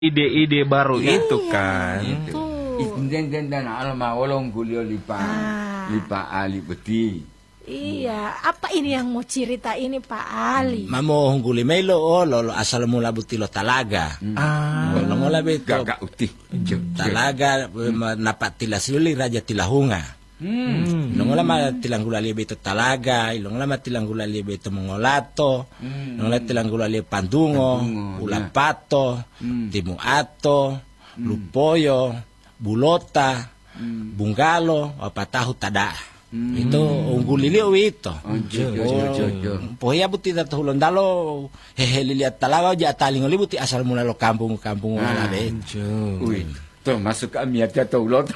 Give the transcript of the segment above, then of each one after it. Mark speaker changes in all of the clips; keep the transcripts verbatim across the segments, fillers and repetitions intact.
Speaker 1: ide-ide baru
Speaker 2: iya,
Speaker 1: itu kan.
Speaker 2: Itu.
Speaker 3: Dan dan dan alma walong gulio lipa
Speaker 2: Ah.
Speaker 3: lipa ali beti.
Speaker 2: Iya, apa ini yang mau cerita ini Pak Ali?
Speaker 4: Mamo hungguli melo o lo asal mula butilo talaga.
Speaker 1: Ah.
Speaker 4: Lo ngola beto
Speaker 3: Gagak uti.
Speaker 4: talaga napat tilasuli raja tilahunga.
Speaker 3: Hmm.
Speaker 4: Lo ngola ma tilanggulali beto talaga, lo ngola ma tilanggulali beto mongolato, lo ngola tilanggulali pandungo,
Speaker 3: Pandungo,
Speaker 4: ulapato,
Speaker 3: Hmm.
Speaker 4: timu ato, lupoyo, bulota, bunggalo, apa tahu tada. Itu unggulilio itu.
Speaker 3: Oh, jo jo jo jo jo.
Speaker 4: Poya buti ta hulon dalo hehe lihat talaga ja talingoli buti asal mula lo kampung-kampung wala be.
Speaker 3: Wih, tuh masuk ke amiatnya tuh ulot.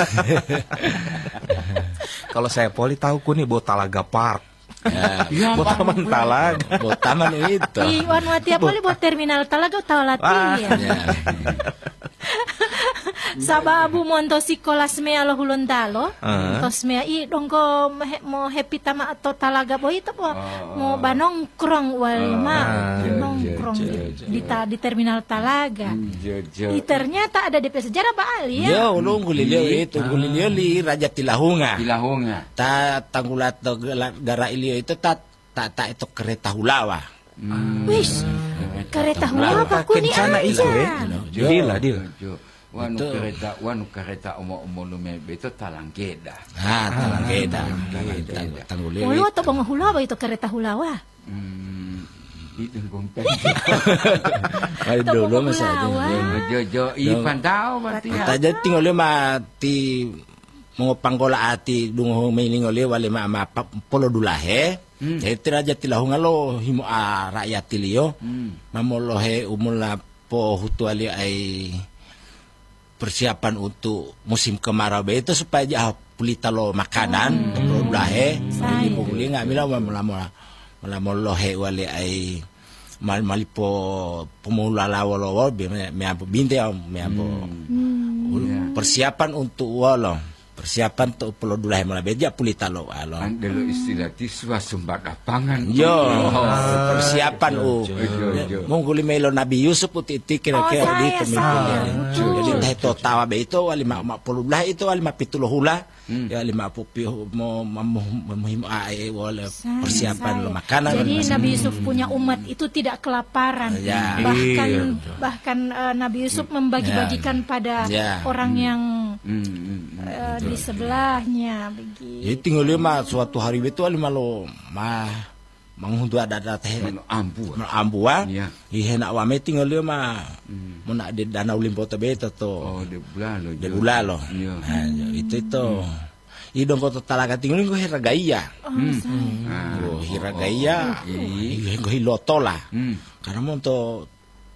Speaker 1: Kalau saya poli tahu ku nih buat Talaga Park.
Speaker 4: Ya,
Speaker 1: Buat taman Talaga.
Speaker 4: buat taman itu.
Speaker 2: Di Wan Wati apa buat terminal Talaga atau Latih ya?
Speaker 4: Ya.
Speaker 2: Sababu monto sikolas mea lo hulontalo,
Speaker 1: Ah.
Speaker 2: tos mea i dongko mo happy tama atau Talaga boy itu po mo banongkrong wal ma nongkrong di, di, ta- di terminal Talaga.
Speaker 3: Jo jo.
Speaker 2: I ternyata ada D P sejarah Pak Ali ya.
Speaker 4: Yo, lo unggulilio itu, unggulilio li raja tilahunga.
Speaker 3: Tilahunga.
Speaker 4: Ta tanggulat gara ilio itu ta ta ta itu kereta hulawa.
Speaker 2: Wis, kereta hula apa kuni
Speaker 1: Kencana itu
Speaker 2: aja.
Speaker 1: ya. Dila, dila.
Speaker 3: Jo. Wanu kereta, wanu kereta omo omo lume beto talangkeda.
Speaker 4: Ah, talangkeda. Tanggulilio.
Speaker 2: Ulu atau bang hulawa itu kereta hulawa.
Speaker 3: Hmm. Itu gompeng.
Speaker 4: Ay
Speaker 2: Ito
Speaker 4: dulu
Speaker 2: mga
Speaker 4: masa
Speaker 2: hulawa.
Speaker 3: Jo jo i pantau berarti ya.
Speaker 4: Ta jadi ngole mati mga panggola ati dungo mailing ole wale ma ma pa- polo dulahe. Eh tiraja tilahunga lo himo a rakyat tilio. Mamolo he umula po hutu ali ay persiapan untuk musim kemarau be itu supaya jah pulita lo makanan polo dulahe. Jadi bungli nga mila mala mala mala molo he wale ay mal malipo pemula lawolo be me ampo binte me ampo persiapan untuk walo persiapan untuk pulau dulahe malah beja pulita lo alo
Speaker 3: Andelo istilah tiswa sumbat lapangan.
Speaker 4: yo persiapan u
Speaker 3: jo, jo.
Speaker 4: mengguli melo Nabi Yusuf putih kira-kira
Speaker 2: Oh,
Speaker 4: di
Speaker 2: saya
Speaker 4: pemimpinnya
Speaker 2: tahu.
Speaker 4: jadi teh to tawa be itu wali ma ma puluh belah itu wali ma pituloh hula ya lima pupi mo mohim ae wala persiapan lo makanan
Speaker 2: Jadi Nabi Yusuf punya umat itu tidak kelaparan.
Speaker 4: Ya.
Speaker 2: Bahkan
Speaker 1: Iya.
Speaker 2: bahkan eh, Nabi Yusuf membagi-bagikan pada
Speaker 4: Ya.
Speaker 2: orang yang
Speaker 3: Hmm, hmm, hmm.
Speaker 2: eh, di sebelahnya begitu.
Speaker 4: jadi tinggal lima suatu hari itu wali malo ma manghundu ada ada teh
Speaker 3: Mano ampu.
Speaker 4: ambua
Speaker 3: Iya.
Speaker 4: ihe nak wame tinggal dia mah mau nak di danau limpota beta to
Speaker 3: Oh, de bulalo.
Speaker 4: de bulalo
Speaker 3: Iya.
Speaker 4: nah, itu itu idong kota talaga tinggal ko hiragaya
Speaker 3: Ah.
Speaker 4: oh hiragaya ihe ko hilotola
Speaker 3: Hmm.
Speaker 4: karena mau to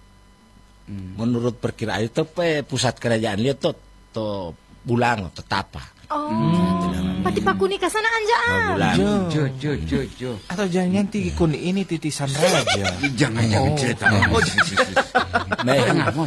Speaker 4: menurut perkiraan itu pe pusat kerajaan dia to to bulang to tapa
Speaker 2: Oh, pati pakuni kasana anja ah.
Speaker 4: bulang
Speaker 3: Jo jo jo jo.
Speaker 1: Atau jangan nanti kun ini titisan raja.
Speaker 3: Jangan jangan cerita. Oh,
Speaker 4: me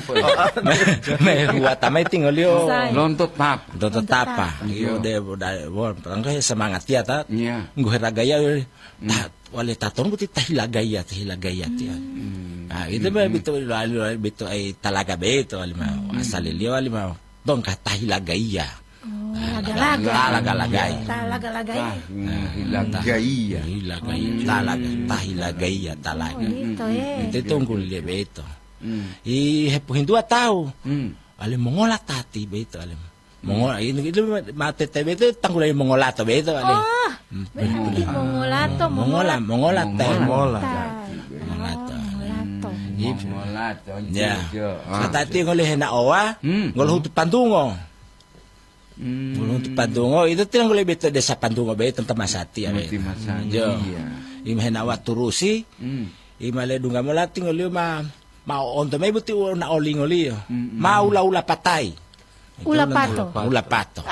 Speaker 4: me buat tamai tinggal yo
Speaker 2: Say.
Speaker 3: lontot tap.
Speaker 4: to to tapa iyo de de perangkai semangat ya ta
Speaker 3: Iya.
Speaker 4: gue ragaya ta wale taton buti tahilagaya tahilagaya ya ah itu ba bito bito ay talaga beto alima asal liyo alima dong ka tahilagaya
Speaker 2: Laga-laga.
Speaker 4: talaga-lagay
Speaker 2: Talaga-laga.
Speaker 3: Hilang gaya.
Speaker 4: tahilagay talaga tahilagaya talaga
Speaker 2: Itu eh.
Speaker 4: itu tunggul dia beto
Speaker 3: Hmm.
Speaker 4: i hepuhin dua tahu
Speaker 3: Hmm.
Speaker 4: alim mongola tati beto alim mongola ini itu mate tebe itu tanggul ay mongola to beto alim
Speaker 2: Oh, berarti mongolato,
Speaker 4: mongola mongola te
Speaker 1: Mongola.
Speaker 4: mongolato
Speaker 2: Mongolato.
Speaker 3: Molato.
Speaker 4: ya
Speaker 3: Jo.
Speaker 4: kata ti ngoleh na owa
Speaker 3: Hmm.
Speaker 4: ngoleh tu pandungo
Speaker 3: Hmm.
Speaker 4: ngoleh tu pandungo itu tinang ngoleh beto desa pandungo be tentang masati ya
Speaker 3: Mati masani.
Speaker 4: jo
Speaker 3: Iya.
Speaker 4: imhe na wa turusi
Speaker 3: Hmm.
Speaker 4: imale dunga molati ngoleh ma ma onto me buti na oli ngoli ma ula ula patai
Speaker 2: Ula pato.
Speaker 4: ula pato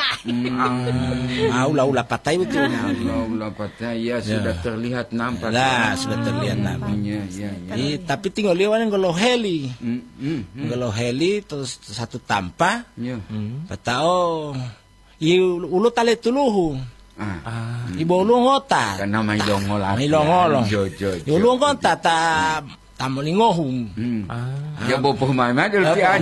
Speaker 4: ma ula ula patai buti na oli
Speaker 3: Allah Allah patah ya sudah terlihat nampak.
Speaker 4: lah sudah terlihat nama
Speaker 3: Ya ya ya.
Speaker 4: I, tapi tinggal liwan ngolo heli
Speaker 3: Hmm. Hmm.
Speaker 4: ngolo heli terus satu tanpa
Speaker 3: Ya.
Speaker 4: patao i ulo tale tuluhu
Speaker 3: Ah.
Speaker 4: ibo ulung ngota
Speaker 3: Karena may longol at
Speaker 4: may longolong
Speaker 3: Jo jo.
Speaker 4: ulung ngota ta tamolingohum
Speaker 3: Hmm. Ya bo po may madul ti